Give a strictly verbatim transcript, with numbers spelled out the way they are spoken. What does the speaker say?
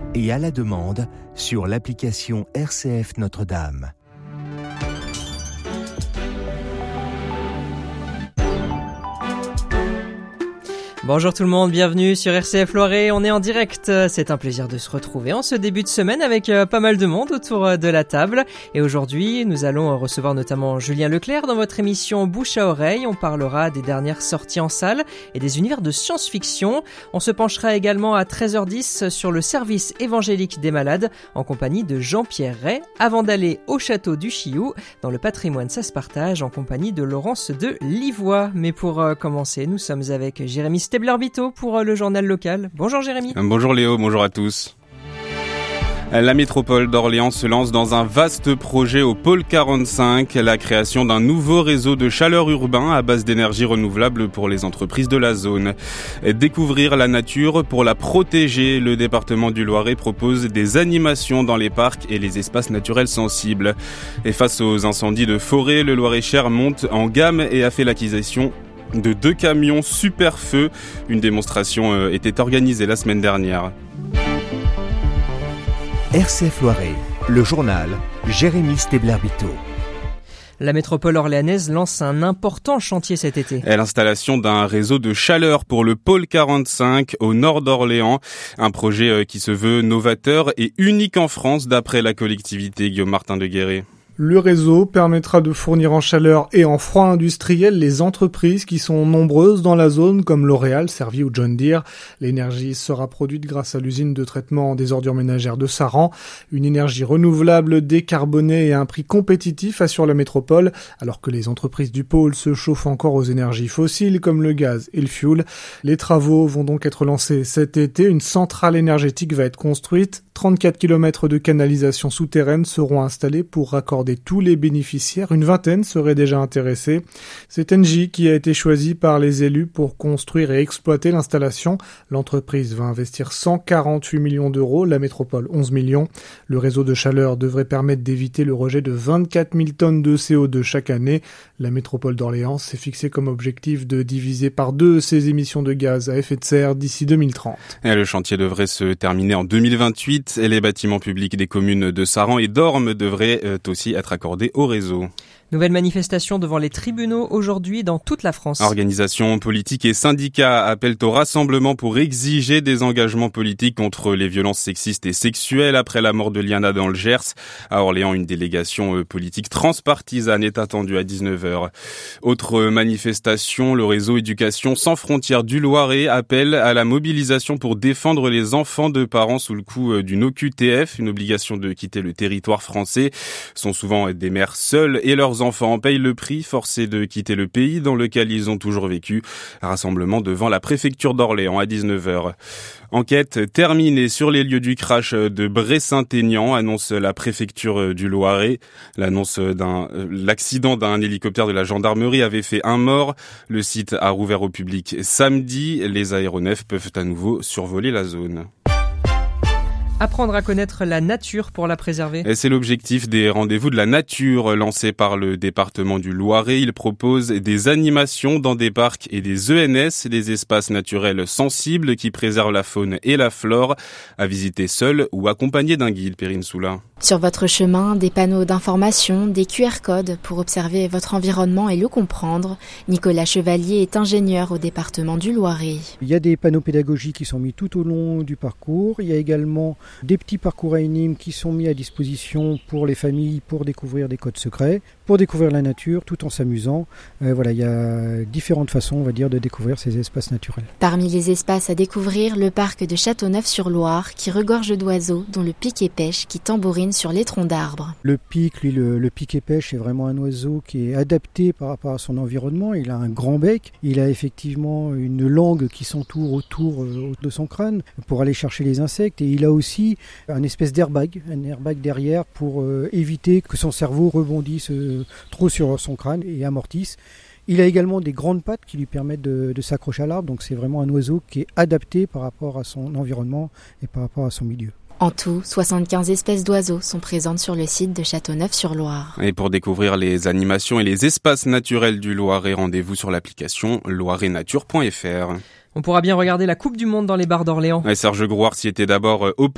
et à la demande sur l'application R C F Notre-Dame. Bonjour tout le monde, bienvenue sur R C F Loiret, on est en direct, c'est un plaisir de se retrouver en ce début de semaine avec pas mal de monde autour de la table. Et aujourd'hui, nous allons recevoir notamment Julien Leclerc dans votre émission Bouche à oreille. On parlera des dernières sorties en salle et des univers de science-fiction. On se penchera également à treize heures dix sur le service évangélique des malades en compagnie de Jean-Pierre Ray, avant d'aller au château du Chiou. Dans le patrimoine, ça se partage en compagnie de Laurence de Livois. Mais pour commencer, nous sommes avec Jérémy Stebler-Bito pour le journal local. Bonjour Jérémy. Bonjour Léo, bonjour à tous. La métropole d'Orléans se lance dans un vaste projet au pôle quarante-cinq, la création d'un nouveau réseau de chaleur urbain à base d'énergie renouvelable pour les entreprises de la zone. Découvrir la nature pour la protéger, le département du Loiret propose des animations dans les parcs et les espaces naturels sensibles. Et face aux incendies de forêt, le Loiret-Cher monte en gamme et a fait l'acquisition de deux camions super feu. Une démonstration euh, était organisée la semaine dernière. R C F Loiret, le journal, Jérémy Stebler-Bito. La métropole orléanaise lance un important chantier cet été. Et l'installation d'un réseau de chaleur pour le pôle quarante-cinq au nord d'Orléans. Un projet qui se veut novateur et unique en France d'après la collectivité Guillaume Martin de Guéret. Le réseau permettra de fournir en chaleur et en froid industriel les entreprises qui sont nombreuses dans la zone comme L'Oréal, Servier ou John Deere. L'énergie sera produite grâce à l'usine de traitement des ordures ménagères de Saran. Une énergie renouvelable, décarbonée et à un prix compétitif assure la métropole, alors que les entreprises du pôle se chauffent encore aux énergies fossiles comme le gaz et le fioul. Les travaux vont donc être lancés cet été. Une centrale énergétique va être construite. trente-quatre kilomètres de canalisation souterraine seront installés pour raccorder tous les bénéficiaires. Une vingtaine seraient déjà intéressés. C'est Engie qui a été choisi par les élus pour construire et exploiter l'installation. L'entreprise va investir cent quarante-huit millions d'euros, la métropole onze millions. Le réseau de chaleur devrait permettre d'éviter le rejet de vingt-quatre mille tonnes de C O deux chaque année. La métropole d'Orléans s'est fixé comme objectif de diviser par deux ses émissions de gaz à effet de serre d'ici deux mille trente. Et le chantier devrait se terminer en deux mille vingt-huit et les bâtiments publics des communes de Saran et d'Ormes devraient euh, aussi être accordés au réseau. Nouvelle manifestation devant les tribunaux aujourd'hui dans toute la France. Organisations politiques et syndicats appellent au rassemblement pour exiger des engagements politiques contre les violences sexistes et sexuelles après la mort de Liana dans le Gers. À Orléans, une délégation politique transpartisane est attendue à dix-neuf heures. Autre manifestation, le réseau Éducation sans frontières du Loiret appelle à la mobilisation pour défendre les enfants de parents sous le coup d'une O Q T F, une obligation de quitter le territoire français. Ce sont souvent des mères seules et leurs enfants payent le prix, forcés de quitter le pays dans lequel ils ont toujours vécu. Rassemblement devant la préfecture d'Orléans à dix-neuf heures. Enquête terminée sur les lieux du crash de Bray-Saint-Aignan, annonce la préfecture du Loiret. L'annonce d'un, l'accident d'un hélicoptère de la gendarmerie avait fait un mort. Le site a rouvert au public samedi. Les aéronefs peuvent à nouveau survoler la zone. Apprendre à connaître la nature pour la préserver. Et c'est l'objectif des rendez-vous de la nature lancés par le département du Loiret. Il propose des animations dans des parcs et des E N S, des espaces naturels sensibles qui préservent la faune et la flore, à visiter seul ou accompagné d'un guide. Perrine Soula. Sur votre chemin, des panneaux d'information, des Q R codes pour observer votre environnement et le comprendre. Nicolas Chevalier est ingénieur au département du Loiret. Il y a des panneaux pédagogiques qui sont mis tout au long du parcours. Il y a également des petits parcours à énigmes qui sont mis à disposition pour les familles pour découvrir des codes secrets, pour découvrir la nature tout en s'amusant. Euh, voilà, il y a différentes façons, on va dire, de découvrir ces espaces naturels. Parmi les espaces à découvrir, le parc de Châteauneuf-sur-Loire qui regorge d'oiseaux dont le pic-et-pêche qui tambourine sur les troncs d'arbres. Le pic, lui, le, le pic-et-pêche est vraiment un oiseau qui est adapté par rapport à son environnement. Il a un grand bec, il a effectivement une langue qui s'entoure autour de son crâne pour aller chercher les insectes, et il a aussi un espèce d'airbag, un airbag derrière pour euh, éviter que son cerveau rebondisse euh, trop sur son crâne et amortisse. Il a également des grandes pattes qui lui permettent de, de s'accrocher à l'arbre, donc c'est vraiment un oiseau qui est adapté par rapport à son environnement et par rapport à son milieu. En tout, soixante-quinze espèces d'oiseaux sont présentes sur le site de Châteauneuf-sur-Loire. Et pour découvrir les animations et les espaces naturels du Loiret, rendez-vous sur l'application loiret nature point f r. On pourra bien regarder la Coupe du Monde dans les bars d'Orléans. Et Serge Grouard s'y était d'abord opposé.